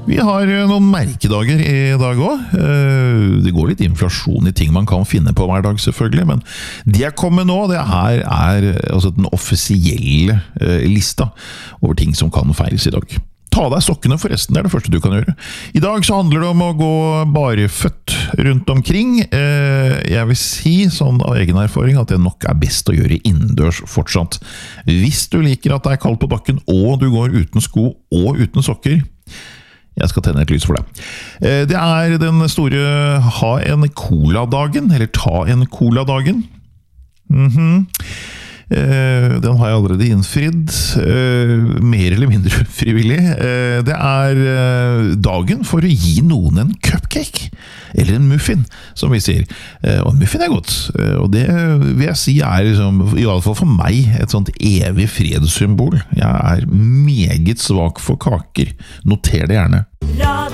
Vi har noen merkedager i dag også. Det går litt inflasjon i ting man kan finne på hver dag selvfølgelig, men det jeg kommer nå, det her er altså den offisielle lista over ting som kan feires i dag. Ta deg sokkene forresten, det er det første du kan gjøre. I dag så handler det om å gå bareføtt rundt omkring. Jeg vil si, sånn av egen erfaring, at det nok er best å gjøre innendørs fortsatt. Hvis du liker at det er kaldt på bakken, og du går uten sko og uten sokker, jeg skal tenne et lys for deg. Det er den store ha en cola-dagen, eller ta en cola-dagen. Den har jeg allerede innfridd, mer eller mindre frivillig. Det er dagen for å gi noen en cupcake, eller en muffin, som vi sier. Og en muffin er godt, og det vil jeg si er, liksom, i alle fall for meg, et sånt evig fredssymbol. Jeg er meget svak for kaker. Noter det gjerne.